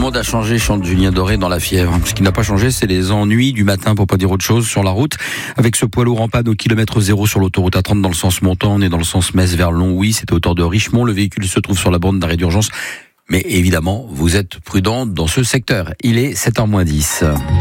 monde a changé, chante Julien Doré dans La Fièvre. Ce qui n'a pas changé, c'est les ennuis du matin, pour pas dire autre chose, sur la route. Avec ce poids lourd en panne au kilomètre 0 sur l'autoroute A30 dans le sens montant, on est dans le sens Metz vers Longwy, c'est à hauteur de Richemont. Le véhicule se trouve sur la bande d'arrêt d'urgence. Mais évidemment, vous êtes prudent dans ce secteur. Il est 7h-10.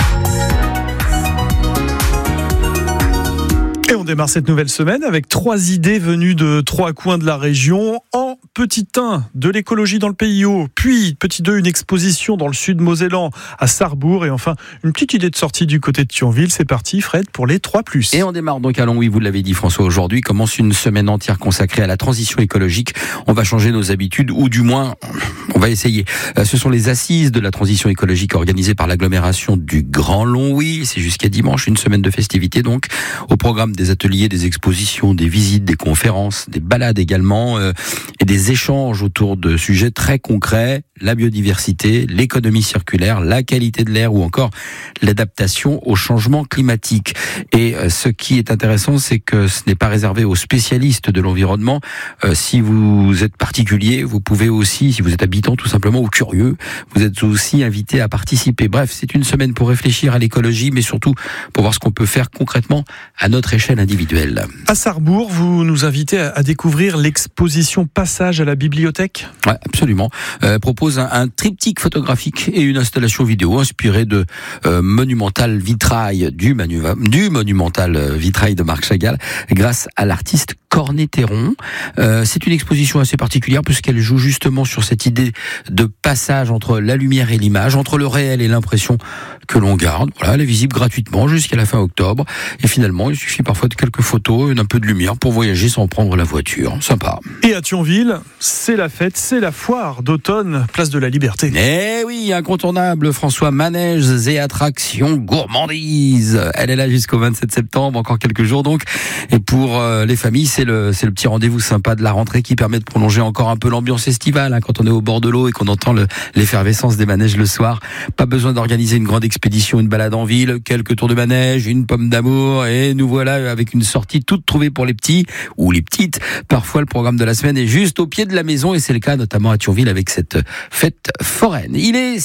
Et on démarre cette nouvelle semaine avec 3 idées venues de 3 coins de la région. En petit 1, de l'écologie dans le pays haut. Puis, petit 2, une exposition dans le sud Mosellan à Sarrebourg. Et enfin, une petite idée de sortie du côté de Thionville. C'est parti, Fred, pour les 3+. Et on démarre donc à Longwy, vous l'avez dit François, aujourd'hui commence une semaine entière consacrée à la transition écologique. On va changer nos habitudes, ou du moins, on va essayer. Ce sont les assises de la transition écologique organisées par l'agglomération du Grand Longwy. C'est jusqu'à dimanche, une semaine de festivités donc. Au programme des ateliers, des expositions, des visites, des conférences, des balades également, et des échanges autour de sujets très concrets, la biodiversité, l'économie circulaire, la qualité de l'air ou encore l'adaptation au changement climatique. Et ce qui est intéressant, c'est que ce n'est pas réservé aux spécialistes de l'environnement. Si vous êtes particulier, vous pouvez aussi, si vous êtes habitant tout simplement ou curieux, vous êtes aussi invité à participer. Bref, c'est une semaine pour réfléchir à l'écologie, mais surtout pour voir ce qu'on peut faire concrètement à notre échelle individuelle. À Sarrebourg, vous nous invitez à découvrir l'exposition Passage à la bibliothèque. Ouais, absolument. Propose un triptyque photographique et une installation vidéo inspirée de Monumental Vitrail du Monumental Vitrail de Marc Chagall grâce à l'artiste Cornet Théron. C'est une exposition assez particulière puisqu'elle joue justement sur cette idée de passage entre la lumière et l'image, entre le réel et l'impression que l'on garde. Voilà, elle est visible gratuitement jusqu'à la fin octobre. Et finalement, il suffit parfois de quelques photos et d'un peu de lumière pour voyager sans prendre la voiture. Sympa. Et à Thionville, c'est la fête, c'est la foire d'automne, place de la Liberté. Eh oui, incontournable, François, manèges et attractions gourmandises. Elle est là jusqu'au 27 septembre, encore quelques jours donc. Et pour les familles, c'est le petit rendez-vous sympa de la rentrée qui permet de prolonger encore un peu l'ambiance estivale, quand on est au bord de l'eau et qu'on entend l'effervescence des manèges le soir. Pas besoin d'organiser une grande expédition, une balade en ville, quelques tours de manège, une pomme d'amour et nous voilà avec une sortie toute trouvée pour les petits ou les petites. Parfois, le programme de la semaine est juste au pied de la maison et c'est le cas notamment à Thionville avec cette fête foraine. Il est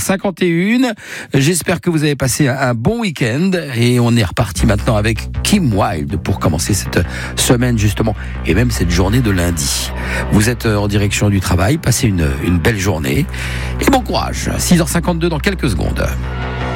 6h51. J'espère que vous avez passé un bon week-end et on est reparti maintenant avec Kim Wilde pour commencer cette semaine justement et même cette journée de lundi. Vous êtes en direction du travail, passez une belle journée et bon courage. 6h52 dans quelques secondes.